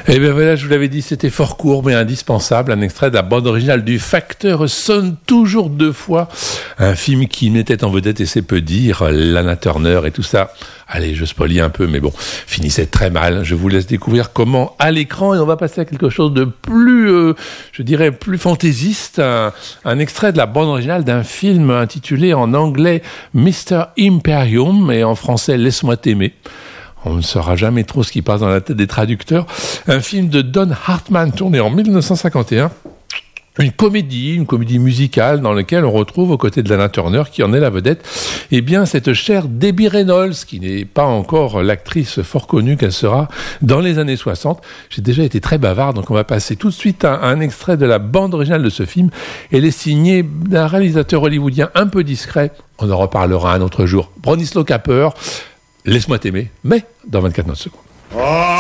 Et bien voilà, je vous l'avais dit, c'était fort court mais indispensable, un extrait de la bande originale du Facteur sonne toujours deux fois, un film qui mettait en vedette, et c'est peu dire, Lana Turner et tout ça. Allez, je spoilie un peu, mais bon, finissait très mal. Je vous laisse découvrir comment à l'écran, et on va passer à quelque chose de plus, je dirais, plus fantaisiste, un extrait de la bande originale d'un film intitulé en anglais Mr. Imperium et en français Laisse-moi t'aimer. On ne saura jamais trop ce qui passe dans la tête des traducteurs. Un film de Don Hartman tourné en 1951. Une comédie musicale dans laquelle on retrouve aux côtés de Lana Turner, qui en est la vedette, eh bien, cette chère Debbie Reynolds, qui n'est pas encore l'actrice fort connue qu'elle sera dans les années 60. J'ai déjà été très bavard, donc on va passer tout de suite à un extrait de la bande originale de ce film. Elle est signée d'un réalisateur hollywoodien un peu discret. On en reparlera un autre jour. Bronislaw Kaper. Laisse-moi t'aimer, mais dans 24 secondes.